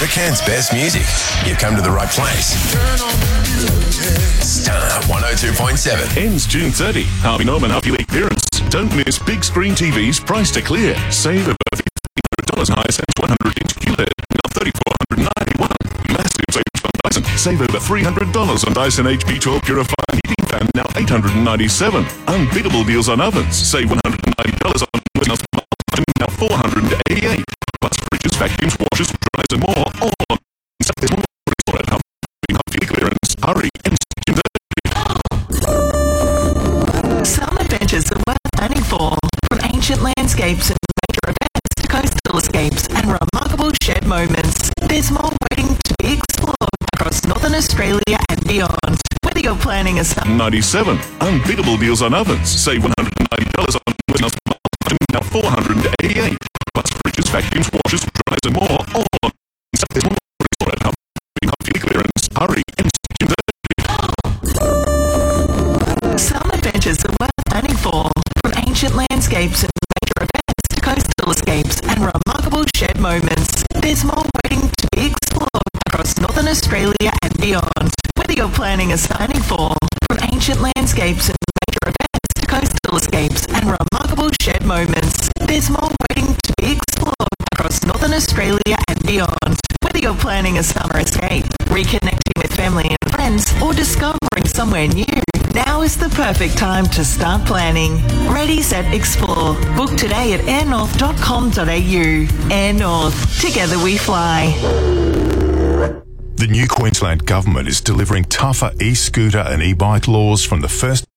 For Cairns' best music, you've come to the right place. Star 102.7. Ends June 30. Harvey Norman Happy League clearance. Don't miss big screen TVs priced to clear. Save over $1,500 on Hisense 100-inch QLED. Now $3,491. Massive savings on Dyson. Save over $300 on Dyson HP12 Purifier heating fan. Now $897. Unbeatable deals on ovens. Save $190 on Windows now $488. Plus fridges, vacuums, washers, dryers and more. All on at Happy clearance. Hurry. Ends June 30. Some adventures are worth planning for. From ancient landscapes and major events to coastal escapes and remarkable shared moments, there's more waiting to be explored across Northern Australia and beyond. Whether you're planning a summer... 97. Unbeatable deals on ovens. Save $190 on Windows now $488. Plus fridges, vacuums, washers, dryers and more. All on at Happy clearance. Hurry. Ends June 30. Some adventures are worth planning for. From ancient landscapes and major events to coastal escapes and remarkable shared moments, there's more waiting to be explored across Northern Australia and beyond. Whether you're planning a signing for. From ancient landscapes and major events to coastal escapes and remarkable shared moments, there's more waiting to be explored across Northern Australia and beyond. Whether you're planning a summer escape, reconnecting with family and friends, or discovering somewhere new, now is the perfect time to start planning. Ready, set, explore. Book today at airnorth.com.au. Air North. Together we fly. The new Queensland Government is delivering tougher e-scooter and e-bike laws from the 1st